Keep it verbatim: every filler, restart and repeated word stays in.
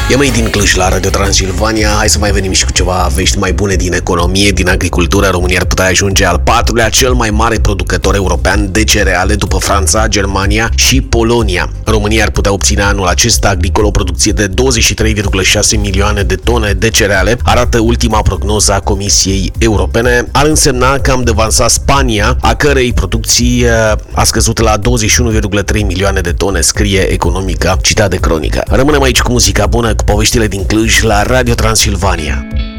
E mai din Cluj la Radio Transilvania. Hai să mai venim și cu ceva vești mai bune din economie, din agricultură. România ar putea ajunge al patrulea cel mai mare producător european de cereale după Franța, Germania și Polonia. România ar putea obține anul acesta agricol o producție de douăzeci și trei virgulă șase milioane de tone de cereale, arată ultima prognoză a Comisiei Europene. Ar însemna că am devansat Spania, a cărei producție a scăzut la douăzeci și unu virgulă trei milioane de tone, scrie Economica, citat de Cronică. Rămânem aici cu muzica bună, cu poveștile din Cluj la Radio Transilvania.